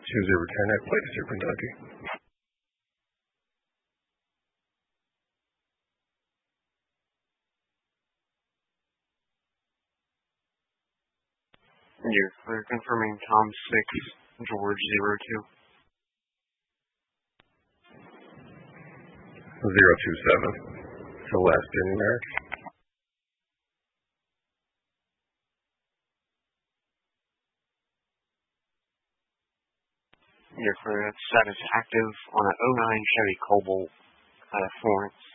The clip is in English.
2010 at Placer, Kentucky. You're clear, confirming Tom 6, George 027. Celeste in there. You're clear, status active on an 09 Chevy Cobalt out of Florence.